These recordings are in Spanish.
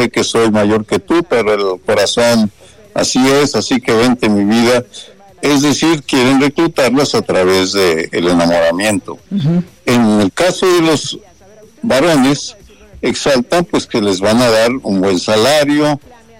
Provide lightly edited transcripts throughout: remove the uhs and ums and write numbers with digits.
sé que soy mayor que tú, pero el corazón así es, así que vente mi vida. Es decir, quieren reclutarlas a través del enamoramiento. Uh-huh. En el caso de los varones, exaltan pues que les van a dar un buen salario,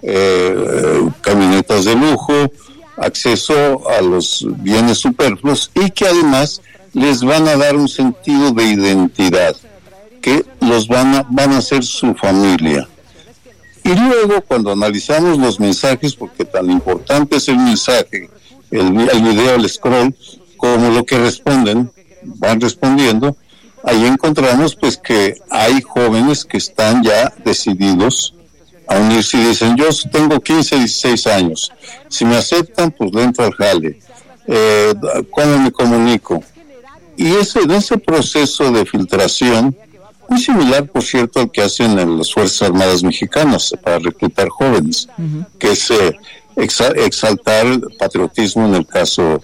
camionetas de lujo, acceso a los bienes superfluos y que además les van a dar un sentido de identidad, que los van a ser su familia. Y luego, cuando analizamos los mensajes, porque tan importante es el mensaje, el video, el scroll, como lo que van respondiendo, ahí encontramos pues que hay jóvenes que están ya decididos a unirse y dicen, yo tengo 15, 16 años, si me aceptan, pues le entro al jale, ¿cómo me comunico? Y en ese proceso de filtración, muy similar, por cierto, al que hacen en las Fuerzas Armadas Mexicanas para reclutar jóvenes, uh-huh. que es exaltar el patriotismo en el caso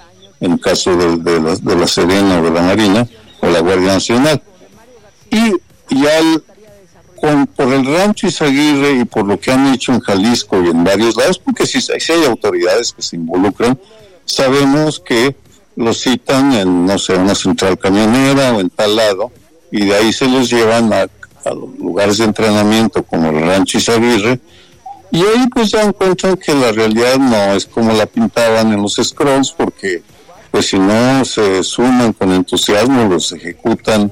de la Sedena o de la Marina o la Guardia Nacional. Y ya por el Rancho Izaguirre y por lo que han hecho en Jalisco y en varios lados, porque si hay autoridades que se involucran, sabemos que los citan en, no sé, una central camionera o en tal lado, y de ahí se los llevan a lugares de entrenamiento como el Rancho Izaguirre, y ahí pues ya encuentran que la realidad no es como la pintaban en los scrolls, porque pues si no se suman con entusiasmo, los ejecutan,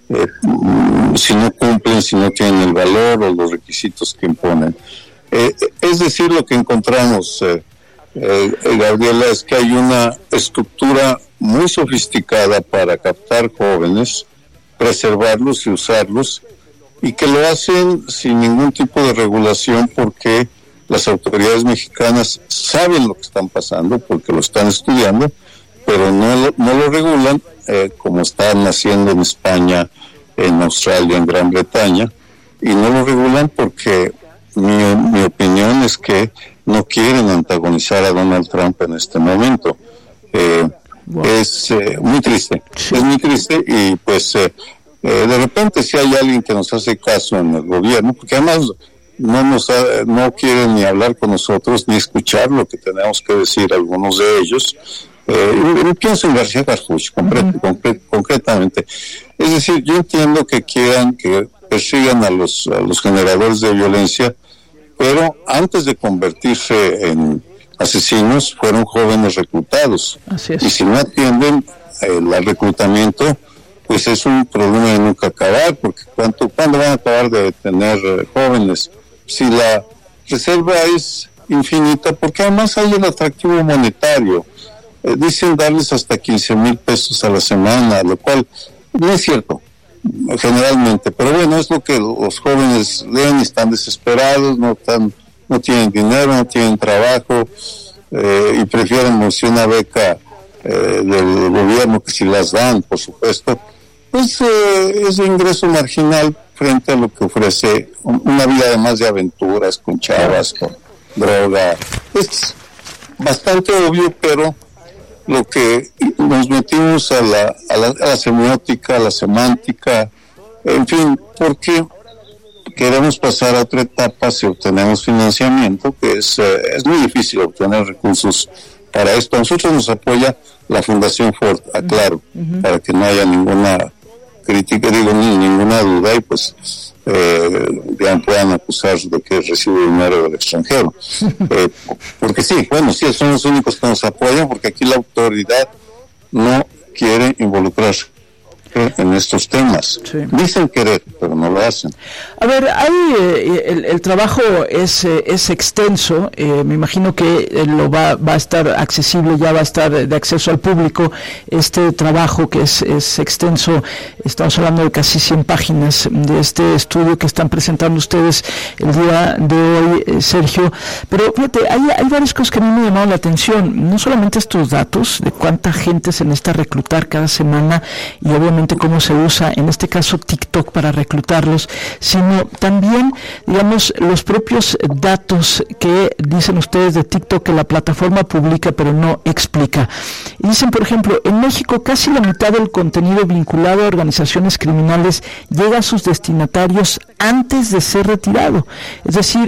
si no cumplen, si no tienen el valor o los requisitos que imponen. Es decir, lo que encontramos, Gabriela, es que hay una estructura muy sofisticada para captar jóvenes, preservarlos y usarlos, y que lo hacen sin ningún tipo de regulación, porque las autoridades mexicanas saben lo que están pasando, porque lo están estudiando, pero no lo regulan, como están haciendo en España, en Australia, en Gran Bretaña, y no lo regulan porque mi opinión es que no quieren antagonizar a Donald Trump en este momento. Wow. Es muy triste, es muy triste, y pues de repente si hay alguien que nos hace caso en el gobierno, porque además no quieren ni hablar con nosotros ni escuchar lo que tenemos que decir algunos de ellos. Pienso en García Harfuch concretamente. Es decir, yo entiendo que quieran que persigan a los generadores de violencia, pero antes de convertirse en asesinos fueron jóvenes reclutados. Así es. Y si no atienden el reclutamiento, pues es un problema de nunca acabar, porque ¿cuándo van a acabar de tener jóvenes? Si la reserva es infinita, porque además hay el atractivo monetario. Dicen darles hasta 15,000 pesos a la semana, lo cual no es cierto, generalmente, pero bueno, es lo que los jóvenes leen y están desesperados, no tienen dinero, no tienen trabajo, y prefieren una beca del gobierno, que si las dan, por supuesto, pues es de ingreso marginal frente a lo que ofrece una vida además de aventuras, con chavas, con droga. Es bastante obvio, pero lo que nos metimos a la semiótica, a la semántica, en fin, porque queremos pasar a otra etapa si obtenemos financiamiento, que es muy difícil obtener recursos para esto. A nosotros nos apoya la Fundación Ford, aclaro, uh-huh. para que no haya ninguna crítica, ninguna duda, y pues ya puedan acusar de que recibe dinero del extranjero. Porque sí, son los únicos que nos apoyan, porque aquí la autoridad no quiere involucrarse en estos temas. Sí. Dicen querer, pero no lo hacen. A ver, el trabajo es extenso. Me imagino que va a estar accesible, ya va a estar de acceso al público. Este trabajo que es extenso, estamos hablando de casi 100 páginas de este estudio que están presentando ustedes el día de hoy, Sergio. Pero fíjate, hay varias cosas que a mí me llamaron la atención. No solamente estos datos de cuánta gente se necesita reclutar cada semana, y obviamente cómo se usa, en este caso TikTok, para reclutarlos, sino también, digamos, los propios datos que dicen ustedes de TikTok que la plataforma publica pero no explica. Y dicen, por ejemplo, en México casi la mitad del contenido vinculado a organizaciones criminales llega a sus destinatarios antes de ser retirado. Es decir,